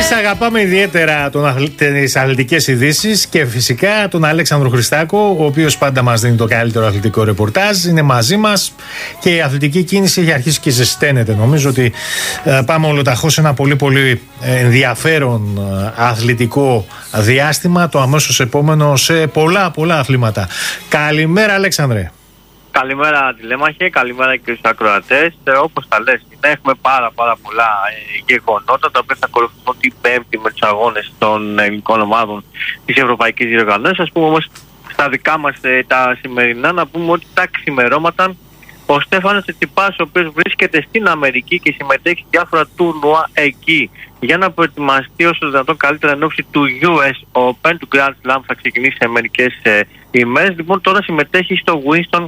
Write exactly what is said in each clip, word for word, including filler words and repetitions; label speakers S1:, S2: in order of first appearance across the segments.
S1: Εμείς αγαπάμε ιδιαίτερα τις αθλητικές ειδήσεις και φυσικά τον Αλέξανδρο Χριστάκο, ο οποίος πάντα μας δίνει το καλύτερο αθλητικό ρεπορτάζ. Είναι μαζί μας και η αθλητική κίνηση έχει αρχίσει και ζεσταίνεται. Νομίζω ότι ε, πάμε ολοταχώς σε ένα πολύ πολύ ενδιαφέρον ε, αθλητικό διάστημα, το αμέσως επόμενο σε πολλά πολλά αθλήματα. Καλημέρα Αλέξανδρε.
S2: Καλημέρα Τηλέμαχε, καλημέρα και στους ακροατές. Ε, όπως τα λες, έχουμε πάρα πάρα πολλά ε, γεγονότα τα οποία θα ακολουθούν την Πέμπτη με τους αγώνες των ελληνικών ομάδων της Ευρωπαϊκής Διοργανώσης. Ας πούμε όμως στα δικά μας ε, τα σημερινά να πούμε ότι τα ξημερώματα ο Στέφανος Τσιτσιπάς, ο οποίος βρίσκεται στην Αμερική και συμμετέχει σε διάφορα τουρνουά εκεί για να προετοιμαστεί όσο δυνατόν καλύτερα εν ώψη του γιου ες Open, του Grand Slam, θα ξεκινήσει σε μερικές ε, ημέρες. Λοιπόν, τώρα συμμετέχει στο Winston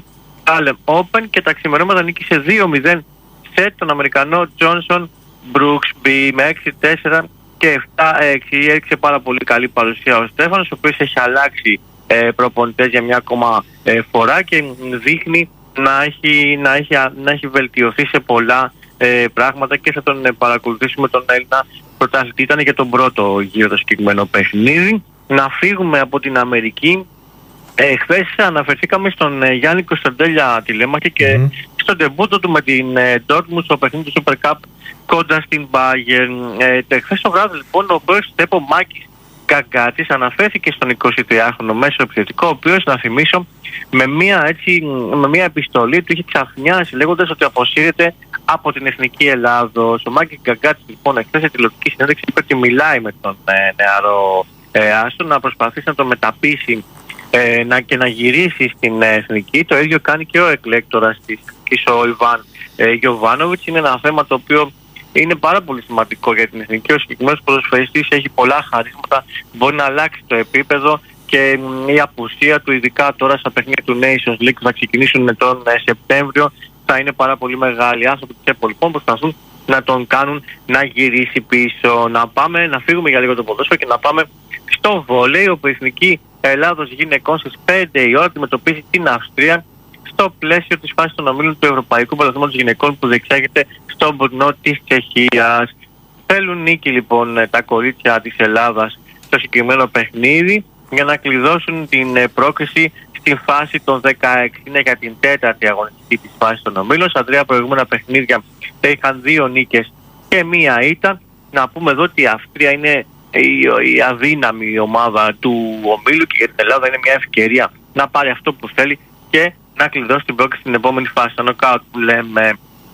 S2: Open και τα ξημερώματα νίκησε δύο μηδέν σε τον Αμερικανό Johnson Brooksby με έξι τέσσερα και επτά έξι. Έριξε πάρα πολύ καλή παρουσία ο Στέφανος, ο οποίος έχει αλλάξει ε, προπονητές για μια ακόμα ε, φορά και δείχνει να έχει, να έχει, να έχει βελτιωθεί σε πολλά ε, πράγματα και θα τον ε, παρακολουθήσουμε τον Έλληνα πρωταθλητή. Ήταν για τον πρώτο γύρο το συγκεκριμένο παιχνίδι. Να φύγουμε από την Αμερική. Ε, χθες αναφερθήκαμε στον ε, Γιάννη Κωνσταντέλια Τηλέμαχε και mm. στον τεμπούτο του με την ε, Dortmund στο παιχνίδι του Super Cup κοντά στην Bayern. Ε, χθες το βράδυ λοιπόν ο πρώτος Στέπο Μάκης Γκαγκάτης αναφέρθηκε στον εικοσιτριάχρονο μέσο επιθετικό, ο οποίος, να θυμίσω, με μια, έτσι, με μια επιστολή του είχε ξαφνιάσει λέγοντας ότι αποσύρεται από την Εθνική Ελλάδος. Ο Μάκης Γκαγκάτης λοιπόν εχθές σε τηλεοπτική συνέντευξη είπε ότι μιλάει με τον ε, νεαρό ε, Άστο να προσπαθήσει να το μεταπίσει Ε, να, και να γυρίσει στην ε, Εθνική. Το ίδιο κάνει και ο εκλέκτορας της Εθνικής, ο Ιβάν ε, Γιοβάνοβιτς. Είναι ένα θέμα το οποίο είναι πάρα πολύ σημαντικό για την Εθνική. Ο συγκεκριμένος ποδοσφαιριστής έχει πολλά χαρίσματα, μπορεί να αλλάξει το επίπεδο και ε, η απουσία του, ειδικά τώρα στα παιχνίδια του Nations League που θα ξεκινήσουν τον ε, Σεπτέμβριο, θα είναι πάρα πολύ μεγάλη. Οι άνθρωποι της ΕΠΟ λοιπόν προσπαθούν να τον κάνουν να γυρίσει πίσω. Να πάμε, να φύγουμε για λίγο το ποδόσφαιρο και να πάμε στο βόλεϊ, όπου η Εθνική Ελλάδος γυναικών στις πέντε η ώρα αντιμετωπίσει την Αυστρία στο πλαίσιο της φάσης των ομίλων του Ευρωπαϊκού Πρωταθλήματος Γυναικών που διεξάγεται στο Μπουρνό της Τσεχίας. Θέλουν νίκη λοιπόν τα κορίτσια της Ελλάδας στο συγκεκριμένο παιχνίδι για να κλειδώσουν την πρόκριση στην φάση των δεκαέξι. Είναι για την τέταρτη αγωνιστική της φάσης των ομίλων. Στα τρία προηγούμενα παιχνίδια είχαν δύο νίκες και μία ήττα. Να πούμε εδώ ότι η Αυστρία είναι η, η αδύναμη ομάδα του ομίλου και για την Ελλάδα είναι μια ευκαιρία να πάρει αυτό που θέλει και να κλειδώσει την πρόκληση στην επόμενη φάση. Το νοκάουτ που λέμε.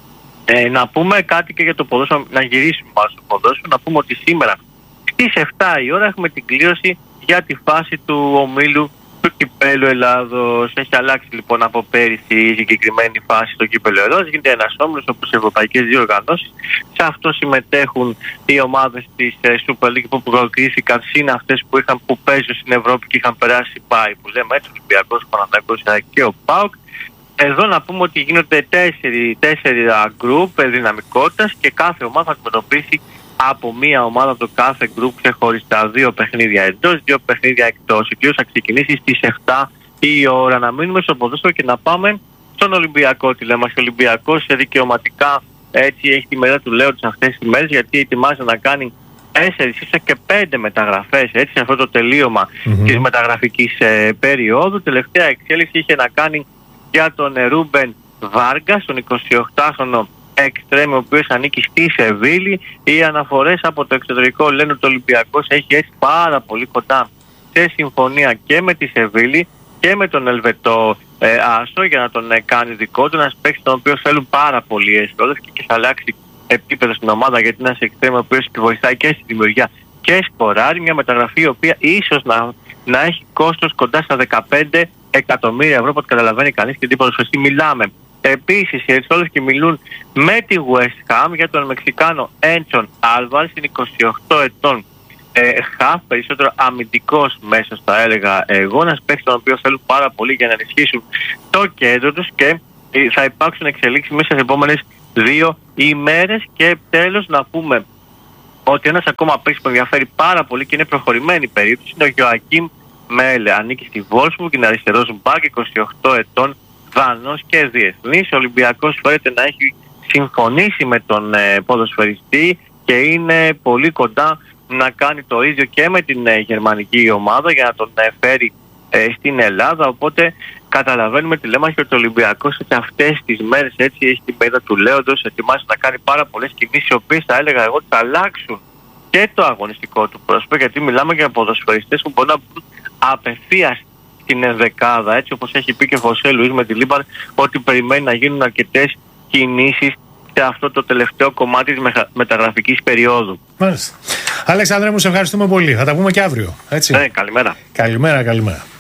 S2: Ε, να πούμε κάτι και για το ποδόσφαιρο, να γυρίσουμε μάλλον στο ποδόσφαιρο, να πούμε ότι σήμερα στις επτά η ώρα έχουμε την κλήρωση για τη φάση του ομίλου του Κυπέλλου Ελλάδος. Έχει αλλάξει λοιπόν από πέρυσι η συγκεκριμένη φάση στο Κύπελλο Ελλάδος. Γίνεται ένας όμιλος όπως οι ευρωπαϊκές διοργανώσεις. Σε αυτό συμμετέχουν οι ομάδες της ε, Super League που προκρίθηκαν, συν αυτές που, είχαν, που παίζουν στην Ευρώπη και είχαν περάσει πάει, που λέμε έτσι, ο Ολυμπιακός, ο Παναθηναϊκός και ο ΠΑΟΚ. Εδώ να πούμε ότι γίνονται τέσσερι, τέσσερι γκρουπ δυναμικότητας και κάθε ομάδα θα αντιμετωπίσει από μία ομάδα το κάθε γκρουπ ξεχωριστά. Δύο παιχνίδια εντός, δύο παιχνίδια εκτός. Ο κύριος θα ξεκινήσει στις επτά η ώρα. Να μείνουμε στο ποδόσφαιρο και να πάμε στον Ολυμπιακό. Τι λέμε, ο Ολυμπιακός σε δικαιωματικά έτσι έχει τη μεριά του λέοντος αυτές τις μέρες, γιατί ετοιμάζεται να κάνει τέσσερις ίσως και πέντε μεταγραφές έτσι σε αυτό το τελείωμα mm-hmm. της μεταγραφικής ε, περίοδου. Τελευταία εξέλιξη είχε να κάνει για τον Ρούμπεν Βάργκας, τον εικοσιοκτάχρονο εξτρέμ, ο οποίος ανήκει στη Σεβίλη. Οι αναφορές από το εξωτερικό λένε ότι ο Ολυμπιακός έχει έτσι πάρα πολύ κοντά σε συμφωνία και με τη Σεβίλη και με τον Ελβετό ε, Άσο για να τον ε, κάνει δικό του. Ένας παίκτης τον οποίο θέλουν πάρα πολύ έσοδο και, και θα αλλάξει επίπεδο στην ομάδα, γιατί είναι ένας εξτρέμ ο οποίος βοηθάει και στη δημιουργία και σκοράρει. Μια μεταγραφή η οποία ίσως να, να έχει κόστος κοντά στα δεκαπέντε εκατομμύρια ευρώ, που καταλαβαίνει κανείς και τι ποδοσφαιριστή μιλάμε. Επίσης οι ερυθρόλευκοι μιλούν με τη West Ham για τον Μεξικάνο Έντσον Άλβαρες, είναι εικοσιοκτώ ετών ε, χαφ, περισσότερο αμυντικός μέσος θα έλεγα εγώ, ένας παίκτης τον οποίο θέλουν πάρα πολύ για να ενισχύσουν το κέντρο τους και ε, θα υπάρξουν εξελίξεις μέσα στις επόμενες δύο ημέρες. Και τέλος να πούμε ότι ένας ακόμα παίκτης που ενδιαφέρει πάρα πολύ και είναι προχωρημένη περίπτωση είναι ο Γιωακίμ Μέλε, ανήκει στη Wolfsburg, είναι αριστερός μπακ, εικοσιοκτώ ετών, Δανός και διεθνής. Ο Ολυμπιακός φαίνεται να έχει συμφωνήσει με τον ε, ποδοσφαιριστή και είναι πολύ κοντά να κάνει το ίδιο και με την ε, γερμανική ομάδα για να τον ε, φέρει ε, στην Ελλάδα. Οπότε καταλαβαίνουμε τη λέμε και ότι ο Ολυμπιακός σε αυτές τις μέρες, έτσι έχει την πέδα του Λέοντος, ετοιμάζει να κάνει πάρα πολλές κινήσεις, οι οποίες θα έλεγα εγώ ότι θα αλλάξουν και το αγωνιστικό του πρόσωπο, γιατί μιλάμε για ποδοσφαιριστές που μπορεί να μπουν απευθείας στην ενδεκάδα, έτσι όπως έχει πει και ο Χωσέ Λουίς με τη Λίμπαν, ότι περιμένει να γίνουν αρκετές κινήσεις σε αυτό το τελευταίο κομμάτι της μεταγραφικής περίοδου.
S1: Μάλιστα. Αλέξανδρε μου, σε ευχαριστούμε πολύ. Θα τα πούμε και αύριο. Έτσι.
S2: Ναι, καλημέρα.
S1: Καλημέρα, καλημέρα.